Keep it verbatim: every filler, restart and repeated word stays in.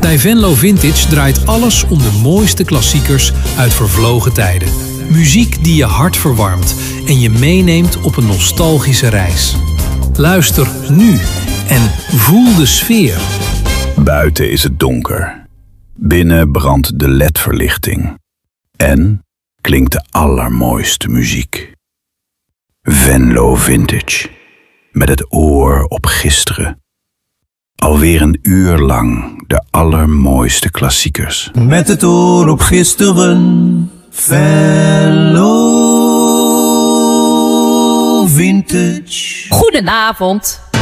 Bij Venlo Vintage draait alles om de mooiste klassiekers uit vervlogen tijden. Muziek die je hart verwarmt en je meeneemt op een nostalgische reis. Luister nu en voel de sfeer. Buiten is het donker. Binnen brandt de L E D-verlichting. En klinkt de allermooiste muziek. Venlo Vintage. Met het oor op gisteren. Alweer een uur lang de allermooiste klassiekers. Met het oor op gisteren. Venlo Vintage. Goedenavond.